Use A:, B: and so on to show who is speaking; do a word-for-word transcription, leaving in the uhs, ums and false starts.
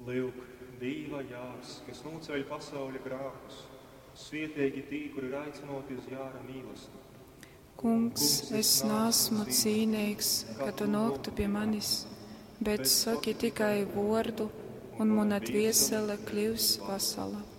A: Lūk, Dīva jārs, kas noceļ pasauli grākus, svietīgi tī, kuri ir aicinoti uz jāra mīlestību.
B: Kungs, es nesmu cīnīgs, ka tu noktu pie manis, bet saki tikai vārdu, un mana dviesele kļūs vesela.